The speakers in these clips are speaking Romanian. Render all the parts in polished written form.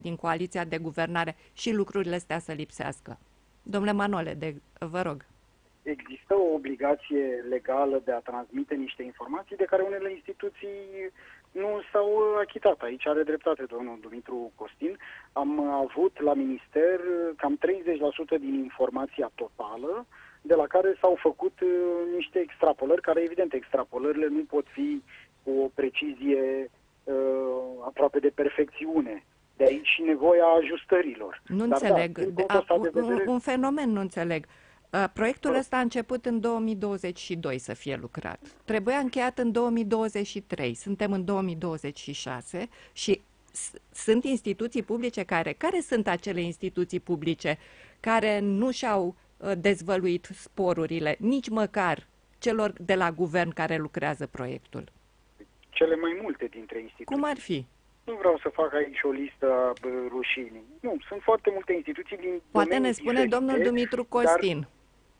din coaliția de guvernare și lucrurile astea să lipsească. Domnule Manole, vă rog. Există o obligație legală de a transmite niște informații de care unele instituții nu s-au achitat. Aici are dreptate domnul Dumitru Costin. Am avut la minister cam 30% din informația totală, de la care s-au făcut niște extrapolări, care evident extrapolările nu pot fi cu o precizie aproape de perfecțiune. De aici și nevoia ajustărilor. Nu înțeleg. Vedere... Un fenomen nu înțeleg. Proiectul ăsta a început în 2022 să fie lucrat. Trebuia încheiat în 2023. Suntem în 2026 și sunt instituții publice care sunt acele instituții publice care nu și-au dezvăluit sporurile, nici măcar celor de la guvern care lucrează proiectul? Cele mai multe dintre instituții. Cum ar fi? Nu vreau să fac aici o listă a rușinii. Nu, sunt foarte multe instituții din Poate ne spune diferite, domnul Dumitru Costin. Dar...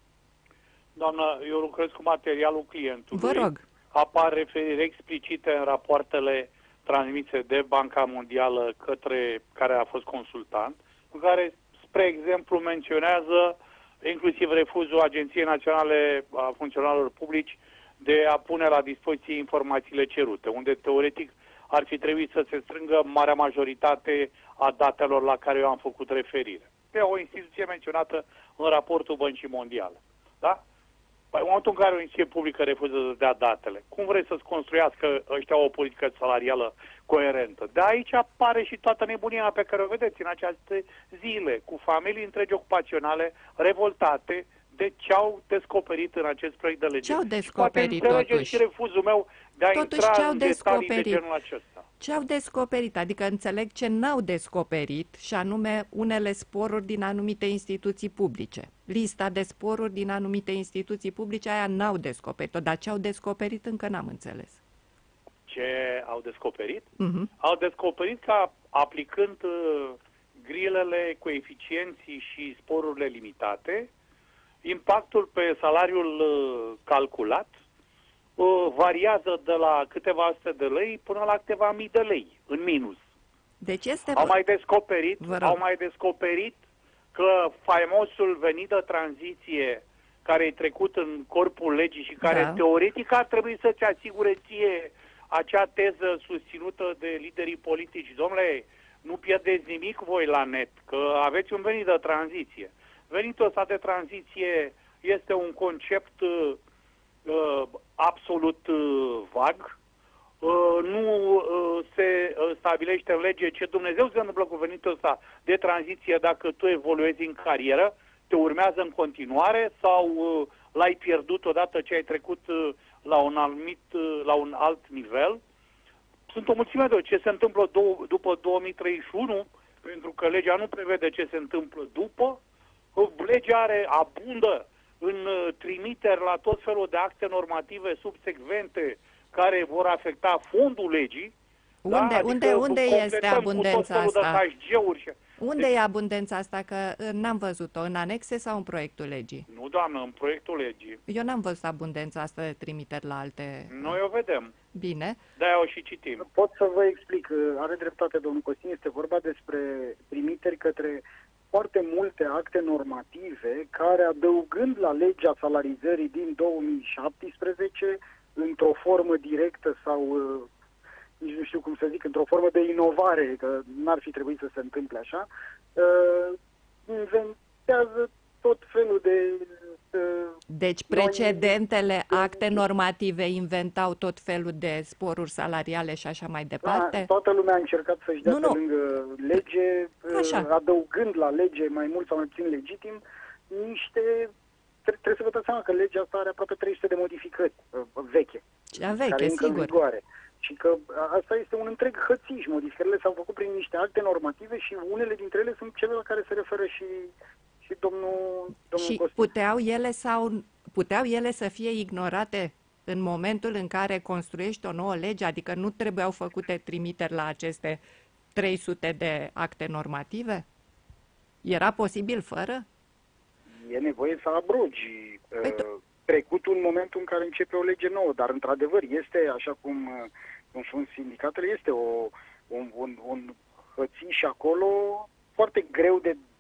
Doamnă, eu lucrez cu materialul clientului. Vă rog. Apar referiri explicite în rapoartele transmise de Banca Mondială către care a fost consultant, în care, spre exemplu, menționează inclusiv refuzul Agenției Naționale a Funcționarilor Publici de a pune la dispoziție informațiile cerute, unde teoretic ar fi trebuit să se strângă marea majoritate a datelor la care eu am făcut referire. E o instituție menționată în raportul Băncii Mondiale. Da? Păi, în momentul în care o instituție publică refuză să dea datele, cum vreți să-ți construiască ăștia o politică salarială coerentă? De aici apare și toată nebunia pe care o vedeți în aceste zile, cu familii întregi ocupaționale revoltate de ce au descoperit în acest proiect de lege. Ce au descoperit totuși? Și refuzul meu de a intra în detalii de genul acesta. Ce au descoperit? Adică înțeleg ce n-au descoperit, și anume unele sporuri din anumite instituții publice. Lista de sporuri din anumite instituții publice, aia n-au descoperit-o, dar ce au descoperit încă n-am înțeles. Ce au descoperit? Au descoperit că aplicând grilele, coeficienții și sporurile limitate, impactul pe salariul calculat variază de la câteva sute de lei până la câteva mii de lei, în minus. Deci este... Au mai descoperit că faimosul venit de tranziție care e trecut în corpul legii și care teoretic ar trebui să-ți asigure ție acea teză susținută de liderii politici. Dom'le, nu pierdeți nimic voi la net, că aveți un venit de tranziție. Venitul ăsta de tranziție este un concept absolut vag. Nu se stabilește în lege ce Dumnezeu se întâmplă cu venitul ăsta de tranziție dacă tu evoluezi în carieră, te urmează în continuare sau l-ai pierdut odată ce ai trecut la un alt nivel. Sunt o mulțime de ce se întâmplă după 2031, pentru că legea nu prevede ce se întâmplă după. Legea abundă în trimiteri la tot felul de acte normative subsecvente care vor afecta fondul legii. Unde este abundența asta? Unde Deci, e abundența asta? Că n-am văzut-o. În anexe sau în proiectul legii? Nu, doamnă, în proiectul legii. Eu n-am văzut abundența asta de trimiteri la alte... Noi o vedem. Bine. De-aia o și citim. Pot să vă explic. Are dreptate domnul Costin. Este vorba despre trimiteri către foarte multe acte normative care, adăugând la legea salarizării din 2017, într-o formă directă sau, nici nu știu cum să zic, într-o formă de inovare, că n-ar fi trebuit să se întâmple așa, inventează tot felul de... Deci precedentele acte normative inventau tot felul de sporuri salariale și așa mai departe? Da, toată lumea a încercat să-și dea pe lângă lege, adăugând la lege mai mult sau mai puțin legitim, niște... Trebuie să vă dați seama că legea asta are aproape 300 de modificări veche. Cea veche, sigur. Și că asta este un întreg hățiș. Modificările s-au făcut prin niște acte normative și unele dintre ele sunt cele la care se referă și domnul Și Costin. puteau ele să fie ignorate în momentul în care construiești o nouă lege? Adică nu trebuiau făcute trimiteri la aceste 300 de acte normative? Era posibil fără? E nevoie să abrogi trecutul în momentul în care începe o lege nouă, dar într-adevăr este, așa cum spun sindicatele, este hățiși acolo, foarte greu de